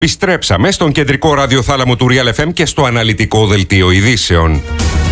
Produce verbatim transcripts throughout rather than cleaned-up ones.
Επιστρέψαμε στον κεντρικό ραδιοθάλαμο του Real εφ εμ και στο αναλυτικό δελτίο ειδήσεων.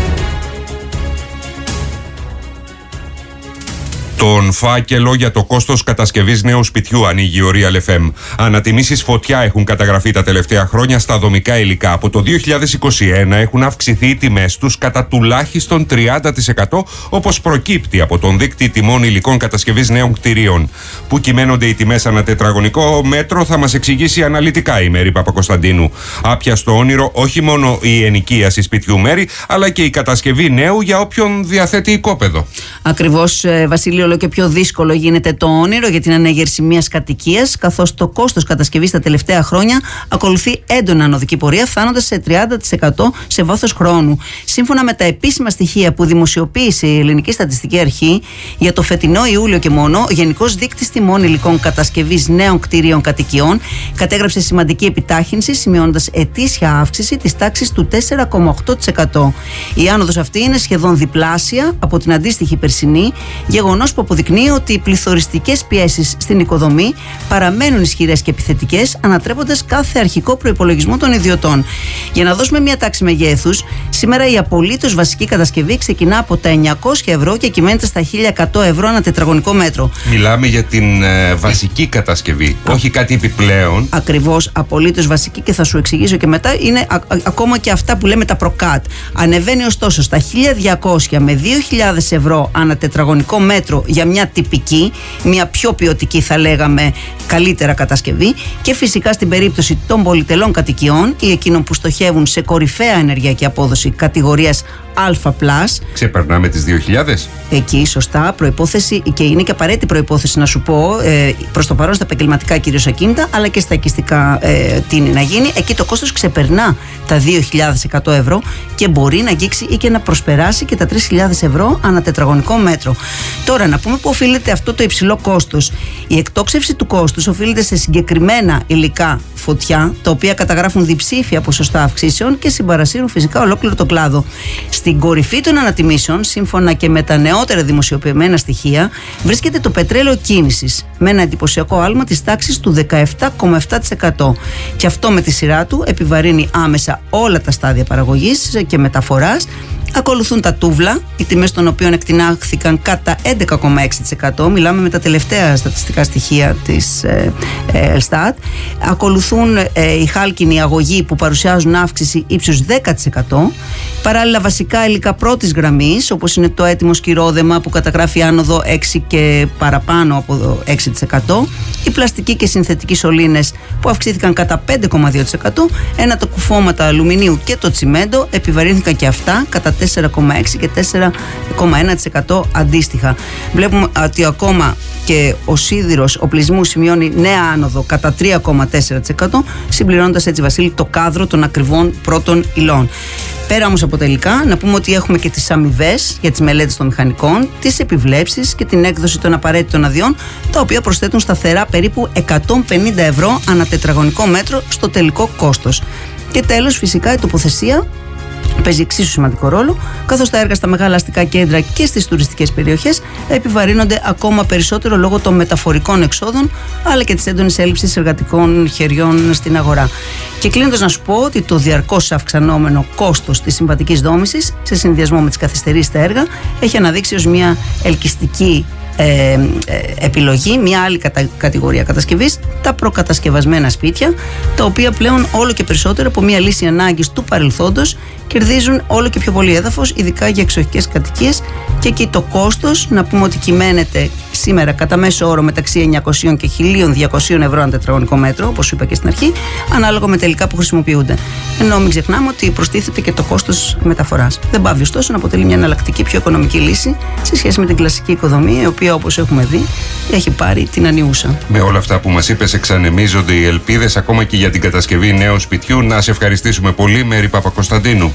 Τον φάκελο για το κόστος κατασκευής νέου σπιτιού ανοίγει ο Real εφ εμ. Ανατιμήσεις φωτιά έχουν καταγραφεί τα τελευταία χρόνια στα δομικά υλικά. Από το δύο χιλιάδες είκοσι ένα έχουν αυξηθεί οι τιμές τους κατά τουλάχιστον τριάντα τοις εκατό, όπως προκύπτει από τον δείκτη τιμών υλικών κατασκευής νέων κτηρίων. Πού κυμαίνονται οι τιμές ανά τετραγωνικό μέτρο θα μας εξηγήσει αναλυτικά η Μέρη Παπακοσταντίνου. Άπιαστο όνειρο όχι μόνο η ενοικίαση σπιτιού, Μέρη, αλλά και η κατασκευή νέου για όποιον διαθέτει οικόπεδο. Ακριβώς, Βασίλειο. Όλο και πιο δύσκολο γίνεται το όνειρο για την ανέγερση μιας κατοικίας, καθώς το κόστος κατασκευής τα τελευταία χρόνια ακολουθεί έντονα ανωδική πορεία, φτάνοντας σε τριάντα τοις εκατό σε βάθος χρόνου. Σύμφωνα με τα επίσημα στοιχεία που δημοσιοποίησε η Ελληνική Στατιστική Αρχή, για το φετινό Ιούλιο και μόνο, ο Γενικός Δείκτης Τιμών Υλικών Κατασκευής Νέων Κτηρίων Κατοικιών κατέγραψε σημαντική επιτάχυνση, σημειώνοντας ετήσια αύξηση της τάξης του τέσσερα κόμμα οκτώ τοις εκατό. Η άνοδος αυτή είναι σχεδόν διπλάσια από την αντίστοιχη περσινή, γεγονός που αποδεικνύει ότι οι πληθωριστικές πιέσεις στην οικοδομή παραμένουν ισχυρές και επιθετικές, ανατρέποντας κάθε αρχικό προϋπολογισμό των ιδιωτών. Για να δώσουμε μια τάξη μεγέθους, σήμερα η απολύτως βασική κατασκευή ξεκινά από τα εννιακόσια ευρώ και κυμαίνεται στα χίλια εκατό ευρώ ανά τετραγωνικό μέτρο. Μιλάμε για την ε, βασική κατασκευή, Α, όχι κάτι επιπλέον. Ακριβώς, απολύτως βασική, και θα σου εξηγήσω και μετά. Είναι α, α, ακόμα και αυτά που λέμε τα προκάτ. Ανεβαίνει ωστόσο στα χίλια διακόσια με δύο χιλιάδες ευρώ ανά τετραγωνικό μέτρο για μια τυπική, μια πιο ποιοτική θα λέγαμε καλύτερα κατασκευή, και φυσικά στην περίπτωση των πολυτελών κατοικιών ή εκείνων που στοχεύουν σε κορυφαία ενεργειακή απόδοση κατηγορίας Α+. Ξεπερνάμε τις δύο χιλιάδες. Εκεί σωστά, προϋπόθεση, και είναι και απαραίτητη προϋπόθεση να σου πω, ε, προς το παρόν στα επαγγελματικά κυρίως ακίνητα, αλλά και στα οικιστικά ε, τι είναι να γίνει. Εκεί το κόστος ξεπερνά τα δύο χιλιάδες εκατό ευρώ και μπορεί να αγγίξει ή και να προσπεράσει και τα τρεις χιλιάδες ευρώ ανά τετραγωνικό μέτρο. Τώρα, να πούμε που οφείλεται αυτό το υψηλό κόστος. Η εκτόξευση του κόστους οφείλεται σε συγκεκριμένα υλικά φωτιά, τα οποία καταγράφουν διψήφια ποσοστά αυξήσεων και συμπαρασύρουν φυσικά ολόκληρο τον κλάδο. Στην κορυφή των ανατιμήσεων, σύμφωνα και με τα νεότερα δημοσιοποιημένα στοιχεία, βρίσκεται το πετρέλαιο κίνησης, με ένα εντυπωσιακό άλμα της τάξης του δεκαεπτά κόμμα επτά τοις εκατό. Και αυτό με τη σειρά του επιβαρύνει άμεσα όλα τα στάδια παραγωγής και μεταφοράς. Ακολουθούν τα τούβλα, οι τιμές των οποίων εκτινάχθηκαν κατά έντεκα κόμμα έξι τοις εκατό. Μιλάμε με τα τελευταία στατιστικά στοιχεία της ε, ε, Ελστάτ. Ακολουθούν ε, οι χάλκινοι αγωγοί που παρουσιάζουν αύξηση ύψους δέκα τοις εκατό. Παράλληλα, βασικά υλικά πρώτης γραμμής, όπως είναι το έτοιμο σκυρόδεμα που καταγράφει άνοδο έξι και παραπάνω από έξι τοις εκατό. Οι πλαστικοί και συνθετικοί σωλήνες που αυξήθηκαν κατά πέντε κόμμα δύο τοις εκατό. Ένα τα κουφώματα αλουμινίου και το τσιμέντο επιβαρύνθηκαν και αυτά κατά τέσσερα κόμμα έξι και τέσσερα κόμμα ένα τοις εκατό αντίστοιχα. Βλέπουμε ότι ακόμα και ο σίδηρος οπλισμού σημειώνει νέα άνοδο κατά τρία κόμμα τέσσερα τοις εκατό, συμπληρώνοντας έτσι, Βασίλη, το κάδρο των ακριβών πρώτων υλών. Πέρα όμως από τα υλικά, να πούμε ότι έχουμε και τις αμοιβές για τις μελέτες των μηχανικών, τις επιβλέψεις και την έκδοση των απαραίτητων αδειών, τα οποία προσθέτουν σταθερά περίπου εκατόν πενήντα ευρώ ανά τετραγωνικό μέτρο στο τελικό κόστος. Και τέλος, φυσικά, η τοποθεσία παίζει εξίσου σημαντικό ρόλο, καθώς τα έργα στα μεγάλα αστικά κέντρα και στις τουριστικές περιοχές επιβαρύνονται ακόμα περισσότερο λόγω των μεταφορικών εξόδων, αλλά και της έντονης έλλειψης εργατικών χεριών στην αγορά. Και κλείνοντας, να σου πω ότι το διαρκώς αυξανόμενο κόστος της συμβατικής δόμησης, σε συνδυασμό με τις καθυστερήσεις στα έργα, έχει αναδείξει ως μια ελκυστική Ε, ε, επιλογή, μια άλλη κατα, κατηγορία κατασκευής, τα προκατασκευασμένα σπίτια, τα οποία πλέον όλο και περισσότερο από μια λύση ανάγκης του παρελθόντος κερδίζουν όλο και πιο πολύ έδαφος, ειδικά για εξοχικές κατοικίες, και εκεί το κόστος, να πούμε ότι κυμαίνεται σήμερα κατά μέσο όρο μεταξύ εννιακόσια και χίλια διακόσια ευρώ ανά τετραγωνικό μέτρο, όπως σου είπα και στην αρχή, ανάλογα με τα υλικά που χρησιμοποιούνται. Ενώ μην ξεχνάμε ότι προστίθεται και το κόστος μεταφοράς. Δεν πάβει ωστόσο να αποτελεί μια εναλλακτική, πιο οικονομική λύση σε σχέση με την κλασική οικοδομή, η οποία, όπως έχουμε δει, έχει πάρει την ανιούσα. Με όλα αυτά που μας είπες, εξανεμίζονται οι ελπίδες ακόμα και για την κατασκευή νέου σπιτιού. Να σε ευχαριστήσουμε πολύ, Μέρη Παπακοσταντίνου.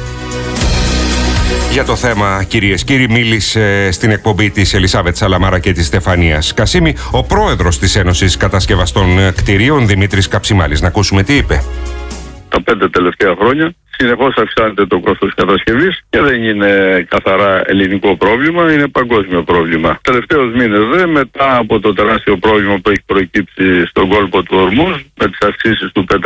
Για το θέμα, κυρίες και κύριοι, μίλησε στην εκπομπή της Ελισάβετ Σαλαμάρα και της Στεφανίας Κασίμη ο πρόεδρος της Ένωσης Κατασκευαστών Κτηρίων, Δημήτρης Καψιμάλης. Να ακούσουμε τι είπε. Τα πέντε τελευταία χρόνια συνεχώς αυξάνεται το κόστος κατασκευής και δεν είναι καθαρά ελληνικό πρόβλημα, είναι παγκόσμιο πρόβλημα. Τελευταίους μήνες δε, μετά από το τεράστιο πρόβλημα που έχει προκύψει στον κόλπο του Ορμούζ, με τις αυξήσεις του πετρελαίου